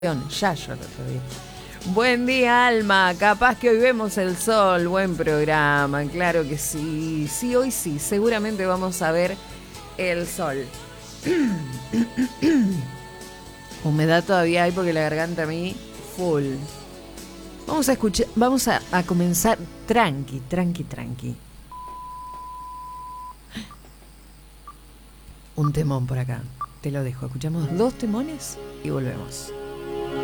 Ya yo lo sabía. Buen día, Alma. Capaz que hoy vemos el sol. Buen programa, claro que sí. Sí, hoy sí. Seguramente vamos a ver el sol. Humedad todavía hay porque la garganta a mí full. Vamos a escuchar, vamos a comenzar tranqui. Un temón por acá. Te lo dejo. Escuchamos dos temones y volvemos.